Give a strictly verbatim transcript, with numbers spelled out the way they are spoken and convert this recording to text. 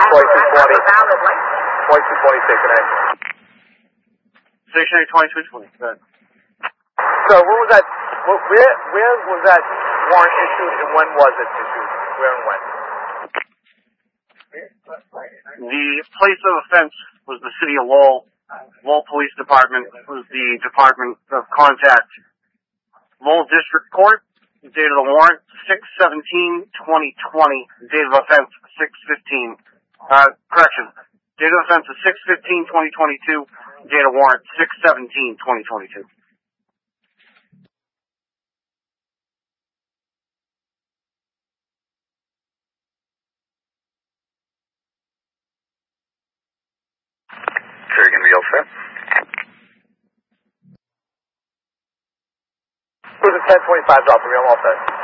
twenty-two twenty. twenty-two twenty, taking A. Stationary twenty-two twenty, good. So when was that, where, where was that warrant issued and when was it issued? Where and when? The place of offense was the city of Lowell. Lowell Police Department was the department of contact. Lowell District Court, date of the warrant, six seventeen twenty twenty. Date of offense, six fifteen. Uh, correction. Date of offense is six fifteen twenty twenty-two. Date of warrant, six seventeen twenty twenty-two. Sure, you gonna be all set? Who's the ten twenty-five drop? Are we all set?